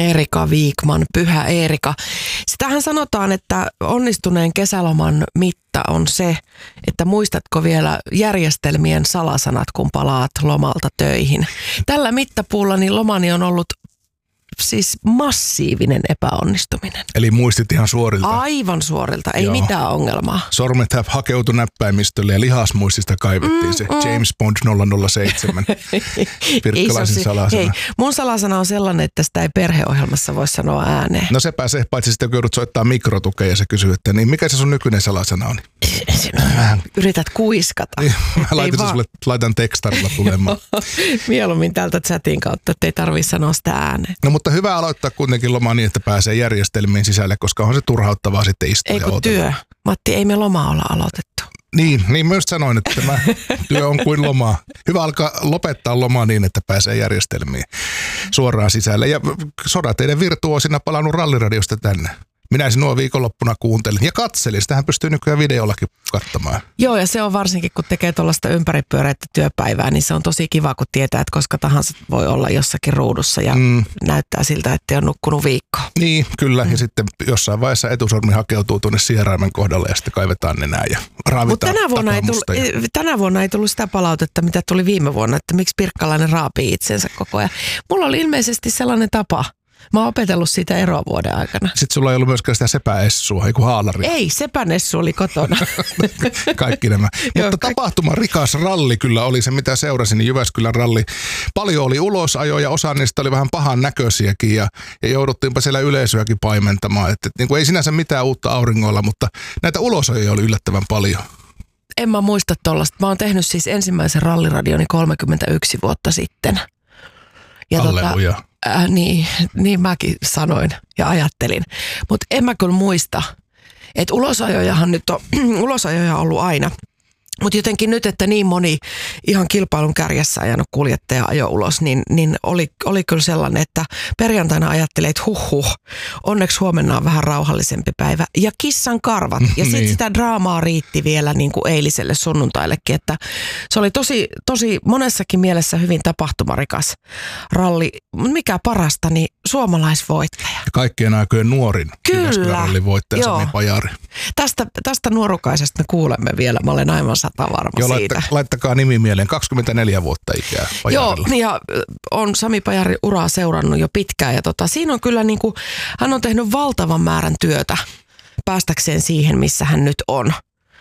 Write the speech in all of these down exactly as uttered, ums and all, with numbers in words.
Erika Viikman, Pyhä Erika. Sitähän sanotaan, että onnistuneen kesäloman mitta on se, että muistatko vielä järjestelmien salasanat, kun palaat lomalta töihin. Tällä mittapuulla niin lomani on ollut siis massiivinen epäonnistuminen. Eli muistit ihan suorilta? Aivan suorilta, ei Joo. mitään ongelmaa. Sormet hakeutui näppäimistölle ja lihasmuistista kaivettiin mm, se mm. James Bond nolla nolla seitsemän. Pirkkalaisen salasana. Hei, mun salasana on sellainen, että sitä ei perheohjelmassa voi sanoa ääneen. No sepä se, paitsi sitten kun joudut soittaa mikrotukea ja se kysyy, että niin mikä se sun nykyinen salasana on? Vähän. Yrität kuiskata. Mä laitan, va- sulle, laitan tekstarilla tulemaan. Mieluummin täältä chatin kautta, että ei tarvitse sanoa sitä ääneen. No mutta hyvä aloittaa kuitenkin loma niin, että pääsee järjestelmiin sisälle, koska on se turhauttavaa sitten istua ei ja kun odotella. työ. Matti, ei me lomaa olla aloitettu. Niin, niin myös sanoin, että tämä työ on kuin lomaa. Hyvä alkaa lopettaa lomaa niin, että pääsee järjestelmiin suoraan sisälle. Ja sodateiden virtuoosina palannut Ralliradiosta tänne. Minä sinua viikonloppuna kuuntelin ja katselin. Sitähän pystyy nykyään videollakin katsomaan. Joo, ja se on varsinkin, kun tekee tuollaista ympäripyöreitä työpäivää, niin se on tosi kiva, kun tietää, että koska tahansa voi olla jossakin ruudussa ja mm. näyttää siltä, että ei ole nukkunut viikkoa. Niin, kyllä. Mm. Ja sitten jossain vaiheessa etusormi hakeutuu tuonne sieraimen kohdalle ja sitten kaivetaan nenää ja raavitaan. Mutta tänä vuonna, ei tullut, tänä vuonna ei tullut sitä palautetta, mitä tuli viime vuonna, että miksi pirkkalainen raapii itsensä koko ajan. Mulla oli ilmeisesti sellainen tapa. Mä oon opetellut siitä eroa vuoden aikana. Sitten sulla ei ollut myöskään sitä sepäessua, ei kun haalari. Ei, sepänessu oli kotona. Kaikki nämä. Mutta tapahtuma rikas ralli kyllä oli se, mitä seurasin, niin Jyväskylän ralli. Paljon oli ulosajoja, osa niistä oli vähän pahan näköisiäkin ja, ja jouduttiinpa siellä yleisöäkin paimentamaan. Että, että, niin kuin ei sinänsä mitään uutta auringoilla, mutta näitä ulosajoja oli yllättävän paljon. En mä muista tollaista. Mä oon tehnyt siis ensimmäisen ralliradioni kolmekymmentäyksi vuotta sitten. Ja Alleluja. Tota, Äh, niin, niin mäkin sanoin ja ajattelin. Mutta en mä kyllä muista, että ulosajojahan nyt on, ulosajoja on ollut aina. Mutta jotenkin nyt, että niin moni ihan kilpailun kärjessä ajanut kuljettaja ajo ulos, niin, niin oli, oli kyllä sellainen, että perjantaina ajattelin, että huh huh, onneksi huomenna on vähän rauhallisempi päivä. Ja kissan karvat. Ja sitten niin. sitä draamaa riitti vielä niin kuin eiliselle sunnuntaillekin, että se oli tosi, tosi monessakin mielessä hyvin tapahtumarikas ralli. Mikä parasta, niin suomalaisvoittaja. Ja kaikkien aikojen nuorin Jyväskylän rallin voittaja Sami Pajari. Tästä, tästä nuorukaisesta me kuulemme vielä. Mä olen aivan sata varma Joo, siitä. Laitta, laittakaa nimi mieleen. kaksikymmentäneljä vuotta ikää Pajarilla. Joo, ja on Sami Pajari uraa seurannut jo pitkään. Ja tota, siinä on kyllä niin kuin, hän on tehnyt valtavan määrän työtä päästäkseen siihen, missä hän nyt on.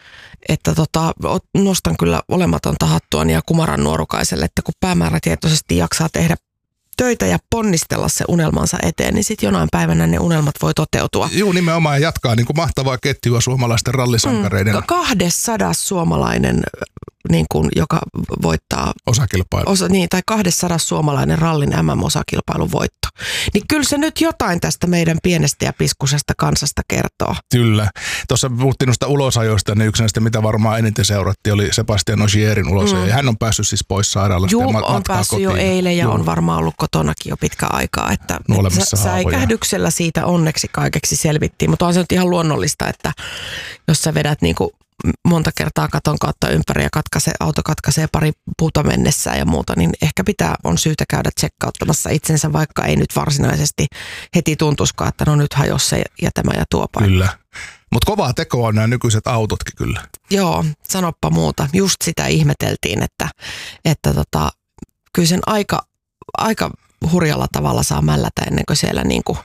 Että tota, nostan kyllä olematonta hattuani ja kumaran nuorukaiselle, että kun päämäärätietoisesti jaksaa tehdä töitä ja ponnistella se unelmansa eteen, niin sitten jonain päivänä ne unelmat voi toteutua. Joo, nimenomaan jatkaa niin kuin mahtavaa ketjua suomalaisten rallisankareiden. Mm, kahdessadas suomalainen, niin kuin, joka voittaa osakilpailu. Osa, niin, tai kahdessadas suomalainen rallin M M-osakilpailun voitto. Niin kyllä se nyt jotain tästä meidän pienestä ja piskusesta kansasta kertoo. Kyllä. Tuossa puhuttiin noista ulosajoista, niin yksi näistä, mitä varmaan eniten seurattiin, oli Sebastian Ogierin ulosajo. Mm. Hän on päässyt siis pois sairaalasta Juu, ja matkaa on päässyt kotiin. jo eilen ja Juu. on varmaan ollut kotonakin jo pitkä aikaa. Että sä, säikähdyksellä siitä onneksi kaikeksi selvittiin, mutta on se nyt ihan luonnollista, että jos sä vedät niin kuin monta kertaa katon kautta ympäri ja katkaisee, auto katkaisee pari puuta mennessään ja muuta, niin ehkä pitää, on syytä käydä tsekkauttamassa itsensä, vaikka ei nyt varsinaisesti heti tuntuskaan, että no nyt hajosi se ja tämä ja tuo paikka. Kyllä. Mutta kovaa tekoa on nämä nykyiset autotkin kyllä. Joo, sanoppa muuta. Just sitä ihmeteltiin, että, että tota, kyllä sen aika, aika hurjalla tavalla saa mällätä ennen kuin siellä niin kuin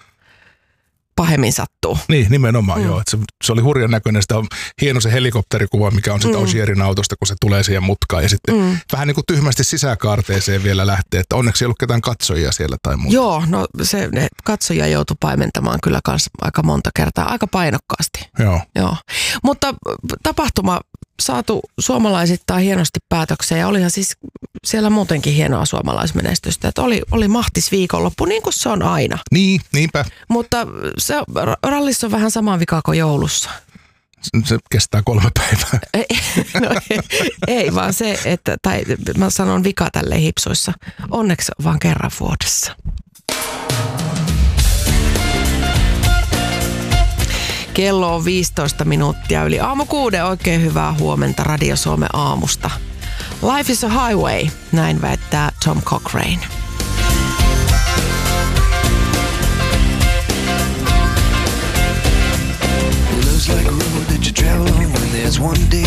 pahemmin sattuu. Niin, nimenomaan mm. joo. Se, se oli hurjan näköinen. Sitä on hieno se helikopterikuva, mikä on sitä mm. Ogierin autosta, kun se tulee siihen mutkaan. Ja sitten mm. vähän niin kuin tyhmästi sisäkaarteeseen vielä lähtee, että onneksi ei ollut ketään katsojia siellä tai muuta. Joo, no se ne katsojia joutui paimentamaan kyllä kans aika monta kertaa, aika painokkaasti. Joo. Joo. Mutta tapahtuma saatu suomalaisittain hienosti päätökseen ja olihan siis siellä muutenkin hienoa suomalaismenestystä. Että oli, oli mahtis viikonloppu, niin kuin se on aina. Niin, niinpä. Mutta se rallissa on vähän sama vika kuin joulussa. Se kestää kolme päivää. Ei, no, ei, ei vaan se, että, tai mä sanon vika tälleen hipsuissa, onneksi vaan kerran vuodessa. Kello on viisitoista minuuttia yli aamu kuuden. Oikein hyvää huomenta Radio Suomen aamusta. Life is a highway, näin väittää Tom Cochrane. like a road that you travel on when there's one day